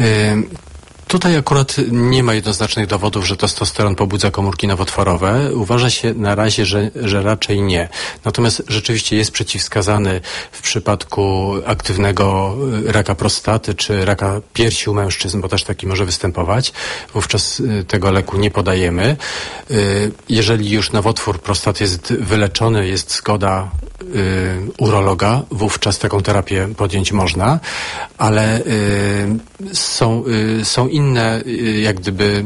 Tutaj akurat nie ma jednoznacznych dowodów, że testosteron pobudza komórki nowotworowe. Uważa się na razie, że raczej nie. Natomiast rzeczywiście jest przeciwwskazany w przypadku aktywnego raka prostaty czy raka piersi u mężczyzn, bo też taki może występować. Wówczas tego leku nie podajemy. Jeżeli już nowotwór prostaty jest wyleczony, jest zgoda urologa, wówczas taką terapię podjąć można, ale są inne jak gdyby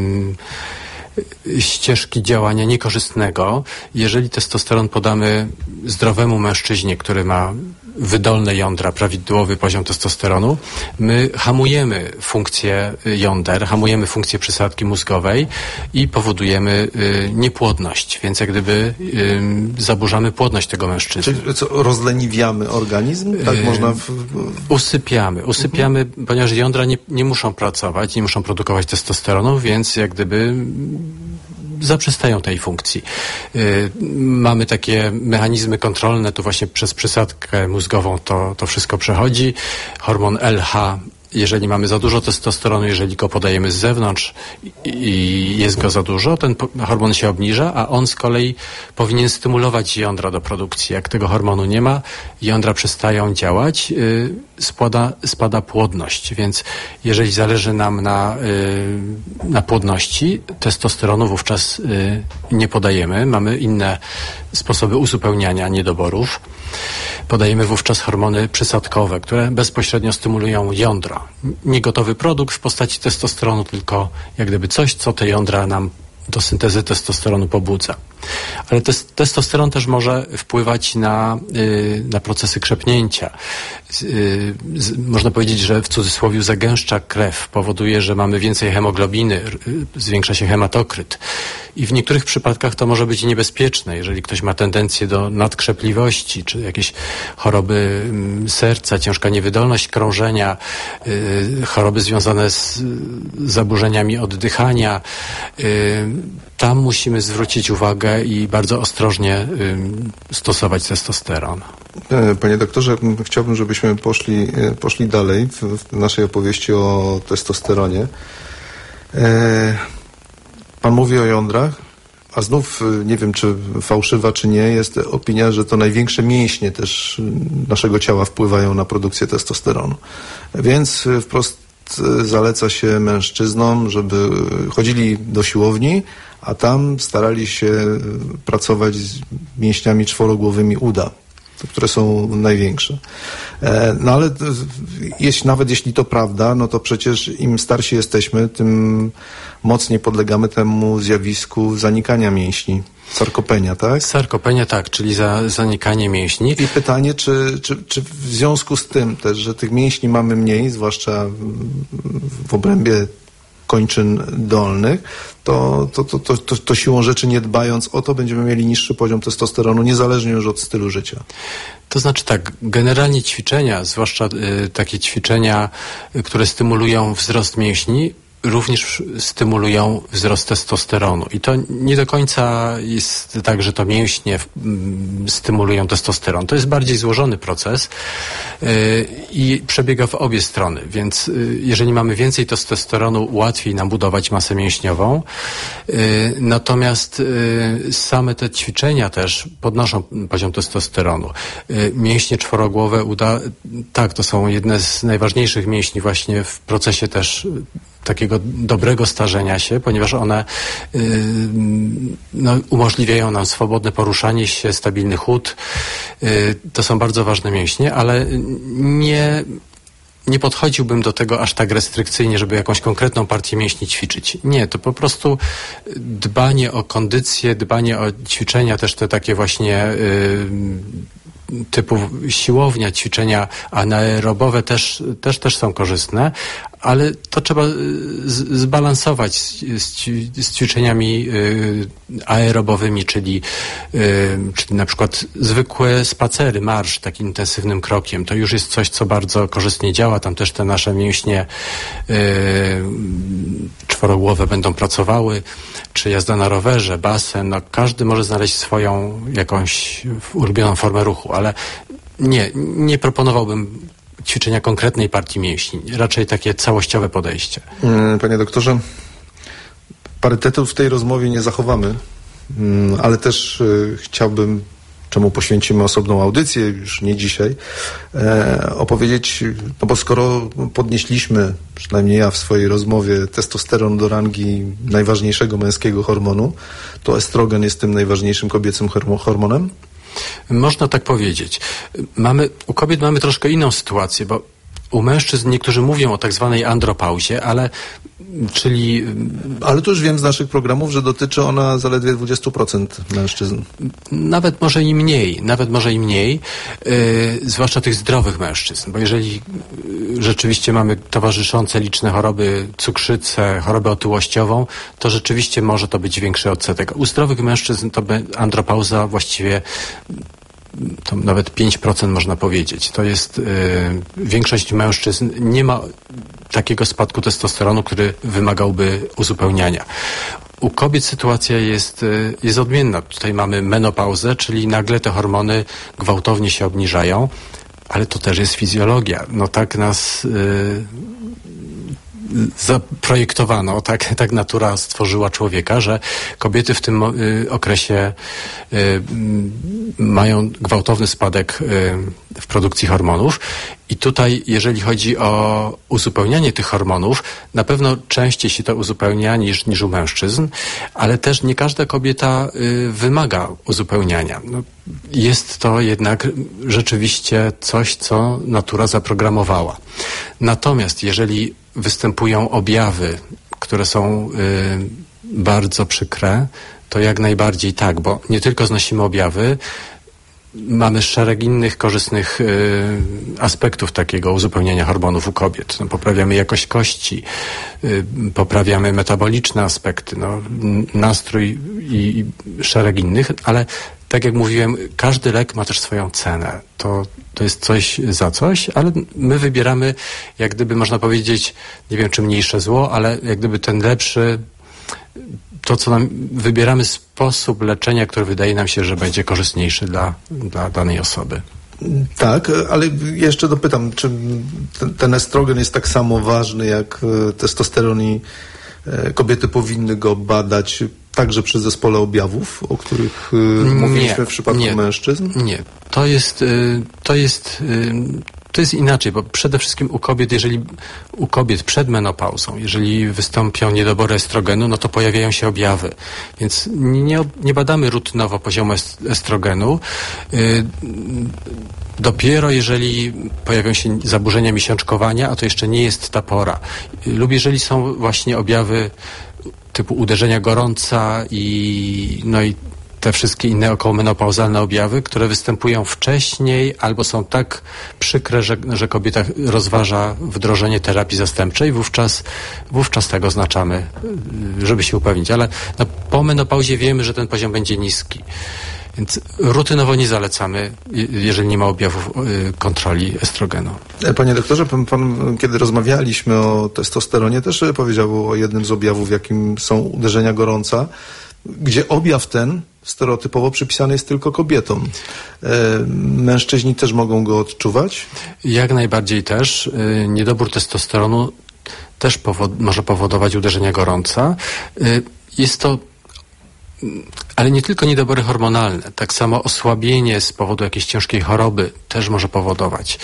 ścieżki działania niekorzystnego. Jeżeli testosteron podamy zdrowemu mężczyźnie, który ma wydolne jądra, prawidłowy poziom testosteronu, my hamujemy funkcję jąder, hamujemy funkcję przysadki mózgowej i powodujemy niepłodność, więc jak gdyby zaburzamy płodność tego mężczyzny. Czyli co, rozleniwiamy organizm? Tak można Usypiamy, ponieważ jądra nie muszą pracować, nie muszą produkować testosteronu, więc jak gdyby zaprzestają tej funkcji. Mamy takie mechanizmy kontrolne, tu właśnie przez przysadkę mózgową to wszystko przechodzi. Hormon LH, jeżeli mamy za dużo testosteronu, jeżeli go podajemy z zewnątrz i jest go za dużo, ten hormon się obniża, a on z kolei powinien stymulować jądra do produkcji. Jak tego hormonu nie ma, jądra przestają działać, spada płodność. Więc jeżeli zależy nam na płodności, testosteronu wówczas nie podajemy. Mamy inne sposoby uzupełniania niedoborów. Podajemy wówczas hormony przysadkowe, które bezpośrednio stymulują jądra. Nie gotowy produkt w postaci testosteronu, tylko jak gdyby coś, co te jądra nam do syntezy testosteronu pobudza. Ale testosteron też może wpływać na procesy krzepnięcia. Można powiedzieć, że w cudzysłowie zagęszcza krew, powoduje, że mamy więcej hemoglobiny, zwiększa się hematokryt. I w niektórych przypadkach to może być niebezpieczne, jeżeli ktoś ma tendencję do nadkrzepliwości, czy jakieś choroby serca, ciężka niewydolność krążenia, choroby związane z zaburzeniami oddychania. Tam musimy zwrócić uwagę i bardzo ostrożnie stosować testosteron. Panie doktorze, chciałbym, żebyśmy poszli dalej w naszej opowieści o testosteronie. Pan mówi o jądrach, a znów nie wiem, czy fałszywa, czy nie, jest opinia, że to największe mięśnie też naszego ciała wpływają na produkcję testosteronu. Więc wprost zaleca się mężczyznom, żeby chodzili do siłowni, a tam starali się pracować z mięśniami czworogłowymi uda, które są największe. No ale nawet jeśli to prawda, no to przecież im starsi jesteśmy, tym mocniej podlegamy temu zjawisku zanikania mięśni. Sarkopenia, tak? Sarkopenia, tak, czyli zanikanie mięśni. I pytanie, czy w związku z tym też, że tych mięśni mamy mniej, zwłaszcza w obrębie kończyn dolnych, to siłą rzeczy, nie dbając o to, będziemy mieli niższy poziom testosteronu, niezależnie już od stylu życia. To znaczy tak, generalnie ćwiczenia, zwłaszcza takie ćwiczenia, które stymulują wzrost mięśni, również stymulują wzrost testosteronu. I to nie do końca jest tak, że to mięśnie stymulują testosteron. To jest bardziej złożony proces i przebiega w obie strony. Więc jeżeli mamy więcej testosteronu, łatwiej nam budować masę mięśniową. Natomiast same te ćwiczenia też podnoszą poziom testosteronu. Mięśnie czworogłowe uda, tak, to są jedne z najważniejszych mięśni właśnie w procesie też takiego dobrego starzenia się, ponieważ one umożliwiają nam swobodne poruszanie się, stabilny chód. To są bardzo ważne mięśnie, ale nie podchodziłbym do tego aż tak restrykcyjnie, żeby jakąś konkretną partię mięśni ćwiczyć. Nie, to po prostu dbanie o kondycję, dbanie o ćwiczenia, też te takie właśnie typu siłownia, ćwiczenia anaerobowe też są korzystne, ale to trzeba zbalansować z ćwiczeniami aerobowymi, czyli na przykład zwykłe spacery, marsz takim intensywnym krokiem. To już jest coś, co bardzo korzystnie działa. Tam też te nasze mięśnie czworogłowe będą pracowały, czy jazda na rowerze, basen. No, każdy może znaleźć swoją jakąś ulubioną formę ruchu, ale nie proponowałbym ćwiczenia konkretnej partii mięśni. Raczej takie całościowe podejście. Panie doktorze, parytetu w tej rozmowie nie zachowamy, ale też chciałbym, czemu poświęcimy osobną audycję, już nie dzisiaj, opowiedzieć, no bo skoro podnieśliśmy, przynajmniej ja w swojej rozmowie, testosteron do rangi najważniejszego męskiego hormonu, to estrogen jest tym najważniejszym kobiecym hormonem? Można tak powiedzieć. U kobiet mamy troszkę inną sytuację, bo u mężczyzn niektórzy mówią o tak zwanej andropauzie, ale to już wiem z naszych programów, że dotyczy ona zaledwie 20% mężczyzn. Nawet może i mniej, zwłaszcza tych zdrowych mężczyzn, bo jeżeli rzeczywiście mamy towarzyszące liczne choroby, cukrzycę, chorobę otyłościową, to rzeczywiście może to być większy odsetek. U zdrowych mężczyzn to andropauza właściwie to nawet 5% można powiedzieć. To jest większość mężczyzn nie ma takiego spadku testosteronu, który wymagałby uzupełniania. U kobiet sytuacja jest odmienna. Tutaj mamy menopauzę, czyli nagle te hormony gwałtownie się obniżają, ale to też jest fizjologia. No tak nas zaprojektowano, tak natura stworzyła człowieka, że kobiety w tym okresie mają gwałtowny spadek w produkcji hormonów i tutaj, jeżeli chodzi o uzupełnianie tych hormonów, na pewno częściej się to uzupełnia niż u mężczyzn, ale też nie każda kobieta wymaga uzupełniania. No, jest to jednak rzeczywiście coś, co natura zaprogramowała. Natomiast jeżeli występują objawy, które są bardzo przykre, to jak najbardziej tak, bo nie tylko znosimy objawy, mamy szereg innych korzystnych aspektów takiego uzupełniania hormonów u kobiet. No, poprawiamy jakość kości, poprawiamy metaboliczne aspekty, nastrój i szereg innych, ale tak jak mówiłem, każdy lek ma też swoją cenę. To jest coś za coś, ale my wybieramy, jak gdyby można powiedzieć, nie wiem czy mniejsze zło, ale jak gdyby ten lepszy, to co wybieramy sposób leczenia, który wydaje nam się, że będzie korzystniejszy dla danej osoby. Tak, ale jeszcze dopytam, czy ten estrogen jest tak samo ważny jak testosteron i kobiety powinny go badać także przy zespole objawów, o których mówiliśmy w przypadku mężczyzn? Nie. To jest inaczej, bo przede wszystkim u kobiet przed menopauzą, jeżeli wystąpią niedobory estrogenu, no to pojawiają się objawy. Więc nie badamy rutynowo poziomu estrogenu. Dopiero jeżeli pojawią się zaburzenia miesiączkowania, a to jeszcze nie jest ta pora, lub jeżeli są właśnie objawy typu uderzenia gorąca i te wszystkie inne okołomenopauzalne objawy, które występują wcześniej albo są tak przykre, że kobieta rozważa wdrożenie terapii zastępczej, wówczas tak oznaczamy, żeby się upewnić. Ale po menopauzie wiemy, że ten poziom będzie niski. Więc rutynowo nie zalecamy, jeżeli nie ma objawów kontroli estrogenu. Panie doktorze, pan kiedy rozmawialiśmy o testosteronie, też powiedział o jednym z objawów, jakim są uderzenia gorąca, gdzie objaw ten stereotypowo przypisany jest tylko kobietom. Mężczyźni też mogą go odczuwać? Jak najbardziej też. Niedobór testosteronu też może powodować uderzenia gorąca. Jest to ale nie tylko niedobory hormonalne, tak samo osłabienie z powodu jakiejś ciężkiej choroby też może powodować.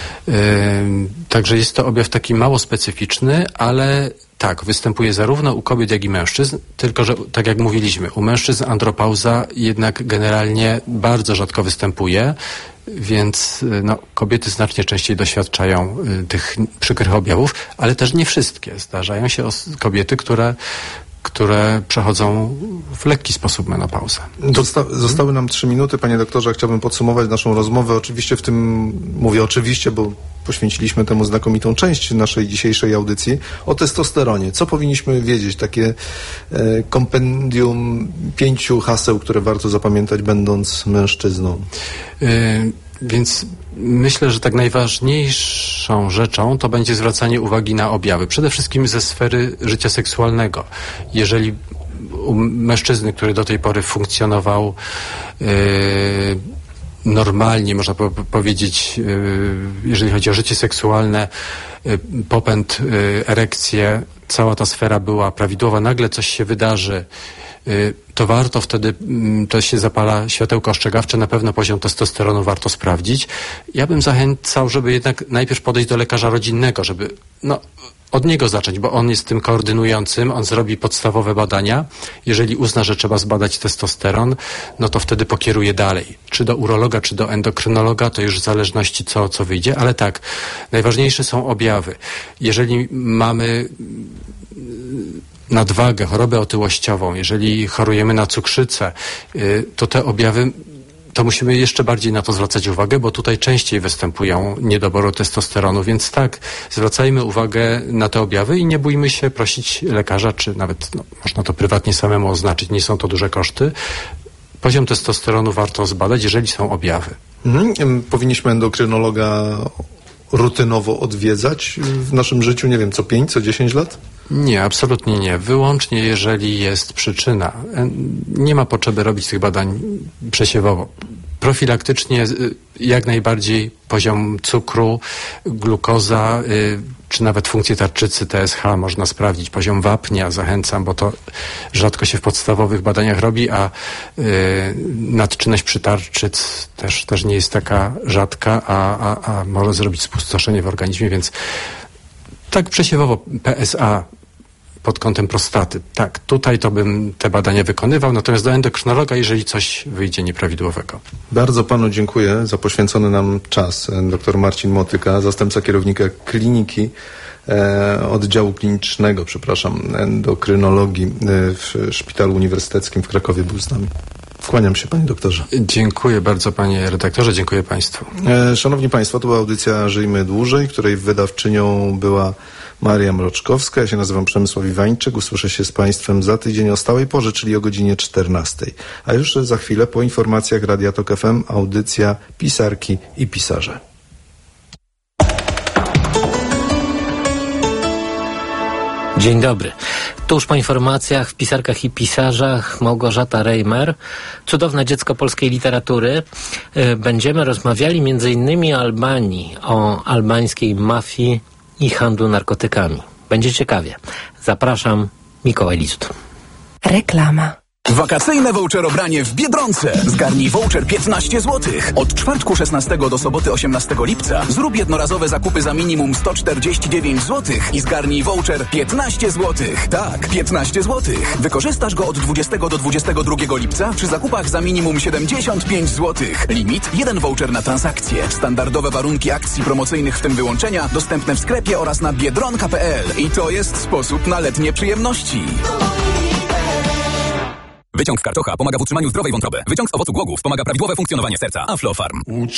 Także jest to objaw taki mało specyficzny, ale tak, występuje zarówno u kobiet, jak i mężczyzn, tylko że, tak jak mówiliśmy, u mężczyzn andropauza jednak generalnie bardzo rzadko występuje, więc kobiety znacznie częściej doświadczają tych przykrych objawów, ale też nie wszystkie. Zdarzają się kobiety, które przechodzą w lekki sposób menopauzę. Zostały nam 3 minuty, panie doktorze. Chciałbym podsumować naszą rozmowę. Oczywiście mówię oczywiście, bo poświęciliśmy temu znakomitą część naszej dzisiejszej audycji, o testosteronie. Co powinniśmy wiedzieć? Takie kompendium 5 haseł, które warto zapamiętać, będąc mężczyzną. Więc myślę, że tak najważniejszą rzeczą to będzie zwracanie uwagi na objawy. Przede wszystkim ze sfery życia seksualnego. Jeżeli u mężczyzny, który do tej pory funkcjonował normalnie, można powiedzieć, jeżeli chodzi o życie seksualne, popęd, erekcję, cała ta sfera była prawidłowa, nagle coś się wydarzy, to warto wtedy, to się zapala światełko ostrzegawcze, na pewno poziom testosteronu warto sprawdzić. Ja bym zachęcał, żeby jednak najpierw podejść do lekarza rodzinnego, żeby od niego zacząć, bo on jest tym koordynującym, on zrobi podstawowe badania. Jeżeli uzna, że trzeba zbadać testosteron, no to wtedy pokieruje dalej. Czy do urologa, czy do endokrynologa, to już w zależności co wyjdzie, ale tak, najważniejsze są objawy. Jeżeli mamy nadwagę, chorobę otyłościową, jeżeli chorujemy na cukrzycę, to te objawy, to musimy jeszcze bardziej na to zwracać uwagę, bo tutaj częściej występują niedobory testosteronu, więc tak, zwracajmy uwagę na te objawy i nie bójmy się prosić lekarza, czy nawet można to prywatnie samemu oznaczyć, nie są to duże koszty. Poziom testosteronu warto zbadać, jeżeli są objawy. Powinniśmy endokrynologa rutynowo odwiedzać w naszym życiu, nie wiem, co 5, co 10 lat? Nie, absolutnie nie. Wyłącznie jeżeli jest przyczyna. Nie ma potrzeby robić tych badań przesiewowo. Profilaktycznie jak najbardziej poziom cukru, glukoza, czy nawet funkcję tarczycy TSH można sprawdzić. Poziom wapnia zachęcam, bo to rzadko się w podstawowych badaniach robi, a nadczynność przytarczyc też nie jest taka rzadka, a może zrobić spustoszenie w organizmie, więc tak przesiewowo PSA pod kątem prostaty. Tak, tutaj to bym te badania wykonywał, natomiast do endokrynologa, jeżeli coś wyjdzie nieprawidłowego. Bardzo panu dziękuję za poświęcony nam czas. Dr Marcin Motyka, zastępca kierownika kliniki, oddziału klinicznego, endokrynologii w Szpitalu Uniwersyteckim w Krakowie był z nami. Kłaniam się, panie doktorze. Dziękuję bardzo, panie redaktorze, dziękuję państwu. Szanowni państwo, to była audycja Żyjmy Dłużej, której wydawczynią była Maria Mroczkowska. Ja się nazywam Przemysław Iwańczyk. Usłyszę się z państwem za tydzień o stałej porze, czyli o godzinie 14. A już za chwilę po informacjach Radia Tok FM audycja Pisarki i Pisarze. Dzień dobry. Tuż po informacjach w Pisarkach i Pisarzach Małgorzata Reimer, cudowne dziecko polskiej literatury. Będziemy rozmawiali m.in. o Albanii, o albańskiej mafii i handlu narkotykami. Będzie ciekawie. Zapraszam, Mikołaj Lizut. Reklama. Wakacyjne voucherobranie w Biedronce. Zgarnij voucher 15 zł. Od czwartku 16 do soboty 18 lipca zrób jednorazowe zakupy za minimum 149 zł i zgarnij voucher 15 zł. Tak, 15 zł. Wykorzystasz go od 20 do 22 lipca przy zakupach za minimum 75 zł. Limit 1 voucher na transakcję. Standardowe warunki akcji promocyjnych, w tym wyłączenia, dostępne w sklepie oraz na biedronka.pl. I to jest sposób na letnie przyjemności. Wyciąg z karczocha pomaga w utrzymaniu zdrowej wątroby. Wyciąg z owocu głogów pomaga prawidłowe funkcjonowanie serca. Aflofarm.